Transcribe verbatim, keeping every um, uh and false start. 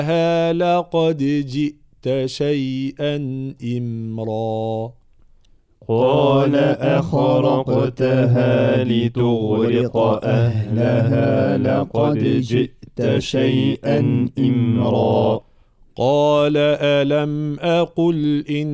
ها لقد جئت شيئا إمرا قال أخرقتها لتغرق أهلها لقد جئت شيئا إمرا قال ألم أقل إن